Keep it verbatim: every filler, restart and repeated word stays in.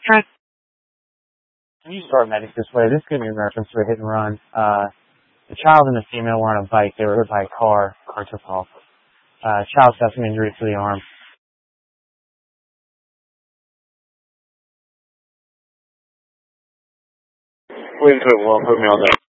Trent, can you start medic this way? This could be in reference to a hit and run. Uh, the child and the female were on a bike. They were hit by a car. Car took off. Uh, child's got some injuries to the arm. William Twit, well, put me on that.